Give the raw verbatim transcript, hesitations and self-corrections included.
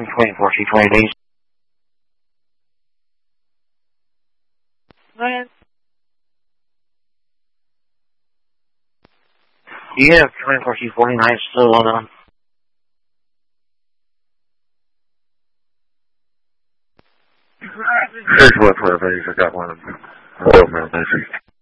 twenty-four C twenty days. Go ahead. Do you have twenty-four C forty-nine still on? Here's what for I got one of them.